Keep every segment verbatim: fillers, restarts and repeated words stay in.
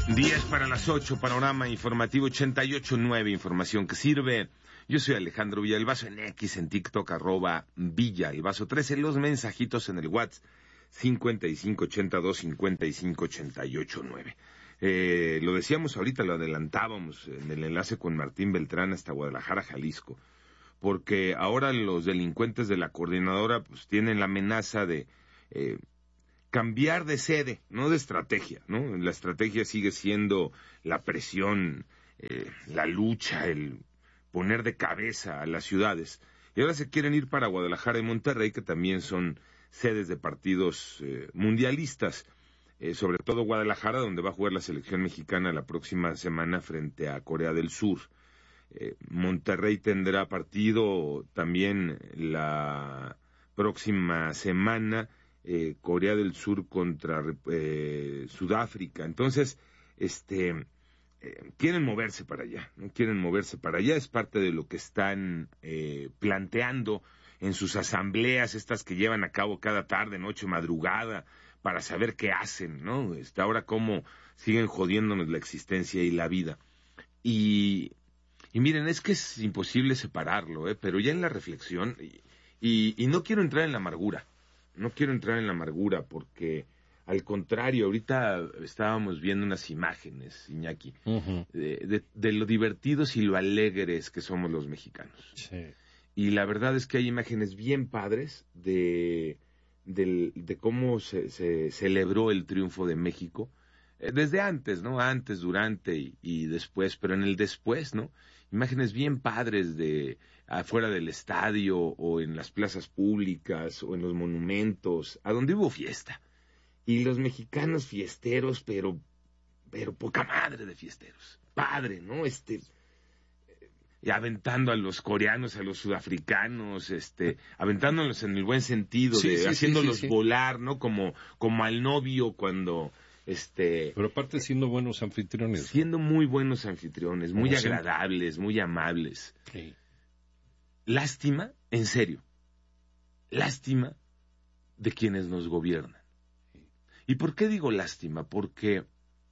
diez para las ocho, panorama informativo ochenta y ocho punto nueve, información que sirve. Yo soy Alejandro Villalbazo, en X, en TikTok, arroba Villalbazo trece, los mensajitos en el WhatsApp cincuenta y cinco ochenta y dos cincuenta y cinco ochenta y ocho nueve. Eh, lo decíamos ahorita, lo adelantábamos en el enlace con Martín Beltrán hasta Guadalajara, Jalisco, porque ahora los delincuentes de la coordinadora pues tienen la amenaza de eh, cambiar de sede, no de estrategia, ¿no? La estrategia sigue siendo la presión, eh, la lucha, el poner de cabeza a las ciudades. Y ahora se quieren ir para Guadalajara y Monterrey, que también son sedes de partidos eh, mundialistas, eh, sobre todo Guadalajara, donde va a jugar la selección mexicana la próxima semana frente a Corea del Sur. Eh, Monterrey tendrá partido también la próxima semana, eh, Corea del Sur contra eh, Sudáfrica. Entonces, este... Eh, quieren moverse para allá, no quieren moverse para allá, es parte de lo que están eh, planteando en sus asambleas, estas que llevan a cabo cada tarde, noche, madrugada, para saber qué hacen, ¿no? Este, ahora cómo siguen jodiéndonos la existencia y la vida. Y, y miren, es que es imposible separarlo, ¿eh? Pero ya en la reflexión, y, y, y no quiero entrar en la amargura, no quiero entrar en la amargura porque... Al contrario, ahorita estábamos viendo unas imágenes, Iñaki, uh-huh. de, de, de lo divertidos y lo alegres que somos los mexicanos. Sí. Y la verdad es que hay imágenes bien padres de, de, de cómo se, se celebró el triunfo de México, eh, desde antes, ¿no? Antes, durante y, y después, pero en el después, ¿no? Imágenes bien padres de afuera del estadio o en las plazas públicas o en los monumentos, a donde hubo fiesta. Y los mexicanos fiesteros, pero, pero poca madre de fiesteros. Padre, ¿no? Este, eh, aventando a los coreanos, a los sudafricanos, este, aventándolos en el buen sentido, sí, de sí, haciéndolos sí, sí, sí. volar, ¿no? Como, como al novio cuando, este. Pero aparte siendo buenos anfitriones. Siendo ¿no? muy buenos anfitriones, muy Como agradables, siempre. muy amables. Sí. Lástima, en serio, lástima de quienes nos gobiernan. ¿Y por qué digo lástima? Porque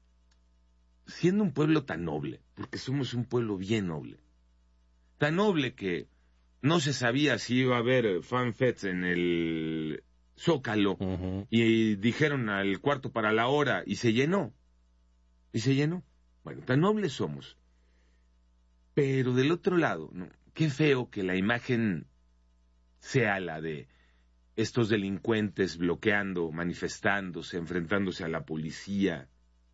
siendo un pueblo tan noble, porque somos un pueblo bien noble, tan noble que no se sabía si iba a haber fanfests en el Zócalo, uh-huh. y dijeron al cuarto para la hora y se llenó, y se llenó. Bueno, tan nobles somos. Pero del otro lado, ¿no? Qué feo que la imagen sea la de estos delincuentes bloqueando, manifestándose, enfrentándose a la policía.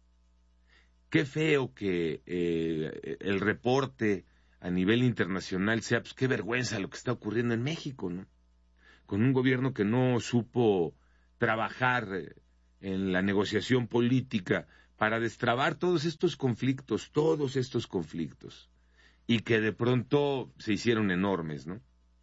Qué feo que eh, el reporte a nivel internacional sea, pues qué vergüenza lo que está ocurriendo en México, ¿no? Con un gobierno que no supo trabajar en la negociación política para destrabar todos estos conflictos, todos estos conflictos, y que de pronto se hicieron enormes, ¿no?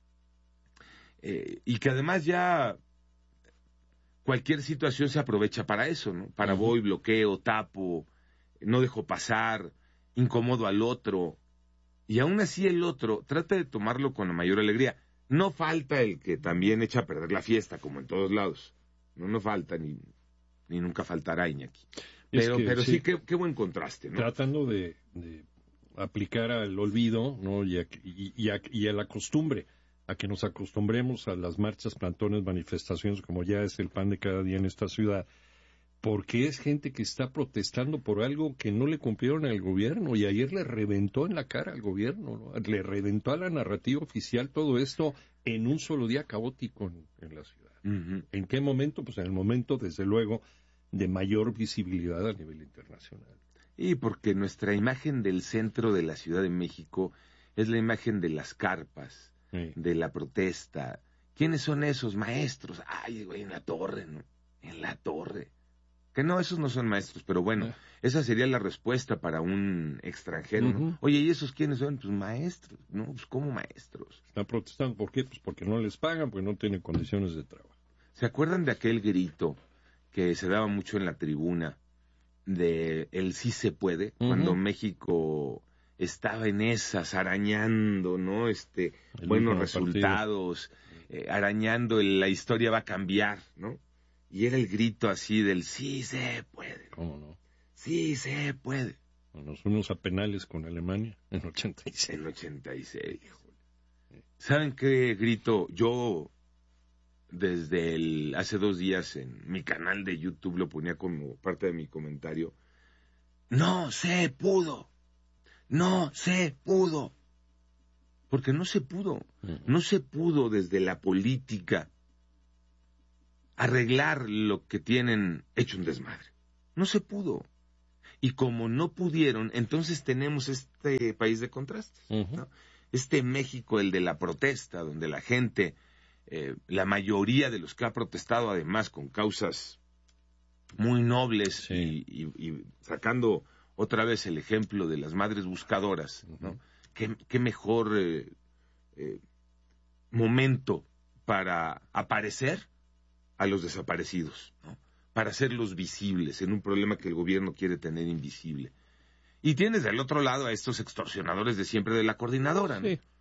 Eh, y que además ya cualquier situación se aprovecha para eso, ¿no? Para uh-huh. voy, bloqueo, tapo, no dejo pasar, incomodo al otro. Y aún así el otro trata de tomarlo con la mayor alegría. No falta el que también echa a perder la fiesta, como en todos lados. No, no falta, ni, ni nunca faltará, Iñaki. Pero, que, pero sí, sí qué, qué buen contraste, ¿no? Tratando de, de aplicar al olvido, ¿no? Y a, y, y, a, y a la costumbre. A que nos acostumbremos a las marchas, plantones, manifestaciones, como ya es el pan de cada día en esta ciudad, porque es gente que está protestando por algo que no le cumplieron al gobierno, y ayer le reventó en la cara al gobierno, ¿no? Le reventó a la narrativa oficial todo esto en un solo día caótico en, en la ciudad. Uh-huh. ¿En qué momento? Pues en el momento, desde luego, de mayor visibilidad a nivel internacional. Y porque nuestra imagen del centro de la Ciudad de México es la imagen de las carpas, sí. de la protesta. ¿Quiénes son esos maestros? Ay, güey, en la torre, ¿no? En la torre. Que no, esos no son maestros, pero bueno, uh-huh. esa sería la respuesta para un extranjero, ¿no? Uh-huh. Oye, ¿y esos quiénes son? Pues maestros, ¿no? Pues ¿cómo maestros? Están protestando, ¿por qué? Pues porque no les pagan, porque no tienen condiciones de trabajo. ¿Se acuerdan de aquel grito que se daba mucho en la tribuna de el sí se puede? Uh-huh. Cuando México estaba en esas, arañando, ¿no? Este, el buenos resultados, eh, arañando el, la historia va a cambiar, ¿no? Y era el grito así del sí se puede. ¿Cómo no? Sí se puede. Nos fuimos a penales con Alemania en ochenta y seis. En ochenta y seis, híjole. ¿Saben qué grito? Yo, desde el, hace dos días en mi canal de YouTube, lo ponía como parte de mi comentario. No se pudo. No se pudo. Porque no se pudo. Uh-huh. No se pudo desde la política arreglar lo que tienen hecho un desmadre. No se pudo. Y como no pudieron, entonces tenemos este país de contrastes, uh-huh. ¿no? Este México, el de la protesta, donde la gente, eh, la mayoría de los que ha protestado, además con causas muy nobles, sí. y, y, y sacando otra vez el ejemplo de las madres buscadoras, uh-huh. ¿no? ¿Qué, qué mejor eh, eh, momento para aparecer a los desaparecidos, ¿no? Para hacerlos visibles en un problema que el gobierno quiere tener invisible. Y tienes del otro lado a estos extorsionadores de siempre de la coordinadora, ¿no? Sí.